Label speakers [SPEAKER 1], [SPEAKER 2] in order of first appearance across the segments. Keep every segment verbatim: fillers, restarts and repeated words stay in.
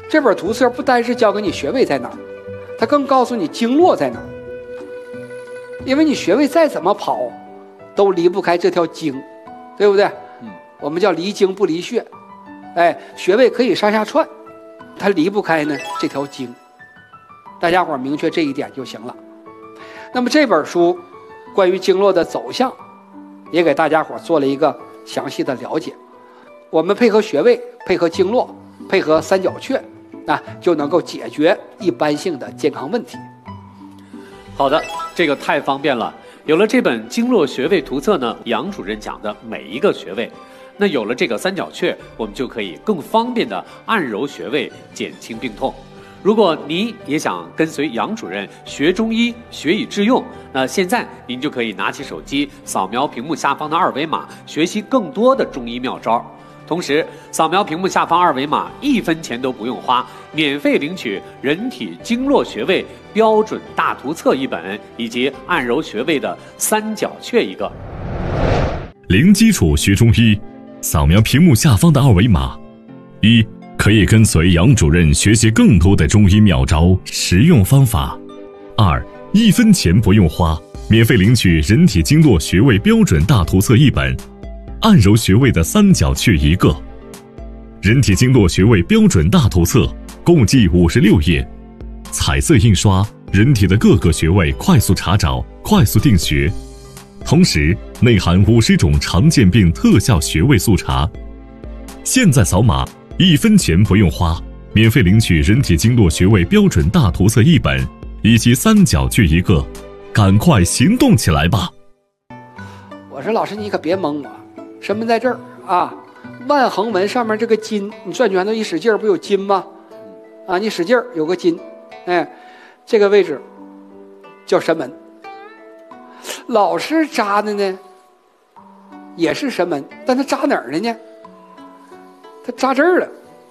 [SPEAKER 1] 这本图册不单是教给你穴位在哪儿，它更告诉你经络在哪儿。因为你穴位再怎么跑，都离不开这条经，对不对？
[SPEAKER 2] 嗯，
[SPEAKER 1] 我们叫离经不离穴。哎，穴位可以上下串，它离不开呢这条经。大家伙明确这一点就行了。那么这本书关于经络的走向，也给大家伙做了一个详细的了解。我们配合穴位，配合经络，配合三角穴，那就能够解决一般性的健康问题。
[SPEAKER 2] 好的，这个太方便了。有了这本经络穴位图册呢，杨主任讲的每一个穴位，那有了这个三角穴，我们就可以更方便的按揉穴位，减轻病痛。如果您也想跟随杨主任学中医，学以致用，那现在您就可以拿起手机，扫描屏幕下方的二维码，学习更多的中医妙招。同时，扫描屏幕下方二维码，一分钱都不用花，免费领取《人体经络穴位标准大图册》一本，以及按揉穴位的三角穴一个。
[SPEAKER 3] 零基础学中医，扫描屏幕下方的二维码。一、可以跟随杨主任学习更多的中医妙招、实用方法。二、一分钱不用花，免费领取《人体经络穴位标准大图册》一本。按揉穴位的三角穴一个，人体经络穴位标准大图册共计五十六页，彩色印刷，人体的各个穴位快速查找，快速定穴，同时内含五十种常见病特效穴位速查。现在扫码，一分钱不用花，免费领取人体经络穴位标准大图册一本，以及三角穴一个，赶快行动起来吧！
[SPEAKER 1] 我说老师，你可别蒙我。神门在这儿啊，万横纹上面这个筋，你转拳头一使劲儿，不有筋吗？啊，你使劲儿有个筋，哎，这个位置叫神门。老师扎的呢，也是神门，但他扎哪儿了呢？他扎这儿了。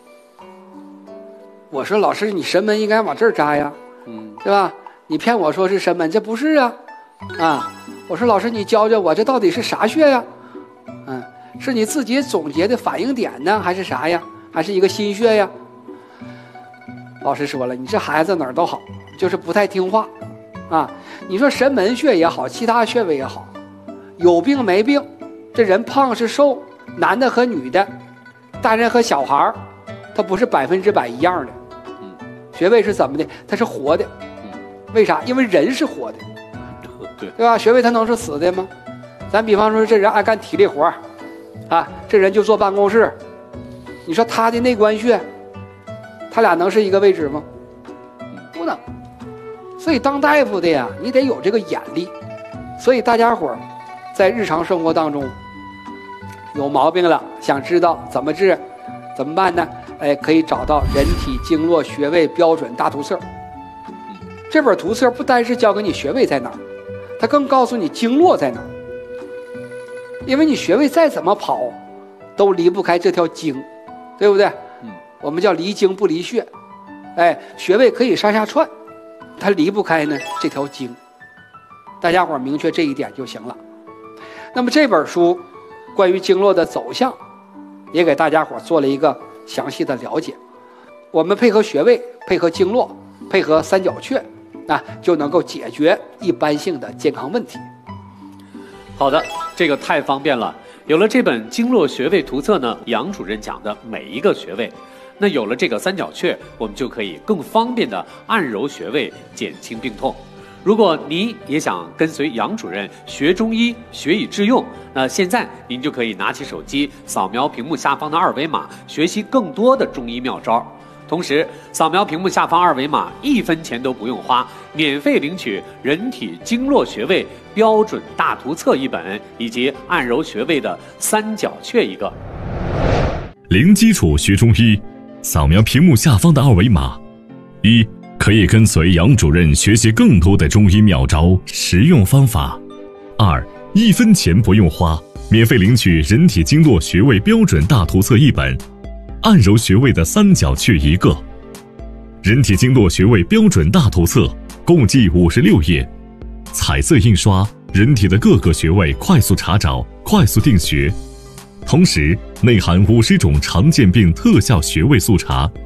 [SPEAKER 1] 我说老师，你神门应该往这儿扎呀，嗯，对吧？你骗我说是神门，这不是啊，啊！我说老师，你教教我，这到底是啥穴呀？嗯，是你自己总结的反应点呢，还是啥呀？还是一个心穴呀？老师说了，你这孩子哪儿都好，就是不太听话啊。你说神门穴也好，其他穴位也好，有病没病，这人胖是瘦，男的和女的，大人和小孩，他不是百分之百一样的。穴位是怎么的？它是活的。为啥？因为人是活的，对对吧？穴位它能是死的吗？咱比方说，这人爱干体力活啊，这人就坐办公室，你说他的内关穴，他俩能是一个位置吗？不能。所以当大夫的呀，你得有这个眼力。所以大家伙儿在日常生活当中有毛病了，想知道怎么治，怎么办呢？哎，可以找到《人体经络穴位标准大图册》。这本图册不单是教给你穴位在哪儿，它更告诉你经络在哪儿。因为你穴位再怎么跑，都离不开这条经，对不对？嗯，我们叫离经不离穴。哎，穴位可以上下串，它离不开呢这条经。大家伙明确这一点就行了。那么这本书关于经络的走向，也给大家伙做了一个详细的了解。我们配合穴位，配合经络，配合三角穴，那就能够解决一般性的健康问题。
[SPEAKER 2] 好的，这个太方便了。有了这本经络穴位图册呢，杨主任讲的每一个穴位，那有了这个三角穴，我们就可以更方便的按揉穴位，减轻病痛。如果您也想跟随杨主任学中医，学以致用，那现在您就可以拿起手机，扫描屏幕下方的二维码，学习更多的中医妙招。同时，扫描屏幕下方二维码，一分钱都不用花，免费领取《人体经络穴位标准大图册》一本，以及按揉穴位的三角穴一个。
[SPEAKER 3] 零基础学中医，扫描屏幕下方的二维码。一、可以跟随杨主任学习更多的中医妙招、实用方法。二、一分钱不用花，免费领取《人体经络穴位标准大图册》一本。按揉穴位的三角穴一个，人体经络穴位标准大图册共计五十六页，彩色印刷，人体的各个穴位快速查找，快速定穴，同时内含五十种常见病特效穴位速查。